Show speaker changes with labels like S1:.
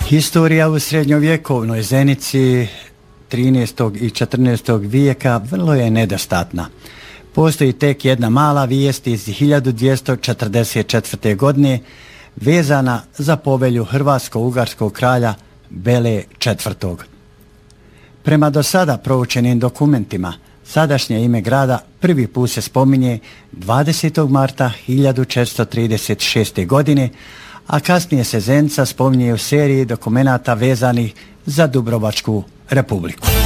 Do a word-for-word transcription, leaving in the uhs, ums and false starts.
S1: Historija u srednjovjekovnoj Zenici trinaestog i četrnaestog vijeka vrlo je nedostatna. Postoji tek jedna mala vijest iz hiljadu dvjesto četrdeset četvrte. godine vezana za povelju hrvatsko-ugarskog kralja Bele četvrtog. Prema do sada proučenim dokumentima, sadašnje ime grada prvi put se spominje dvadesetog marta hiljadu četiristo trideset šeste. godine, a kasnije se Zenica spominje u seriji dokumenata vezanih za Dubrovačku republiku.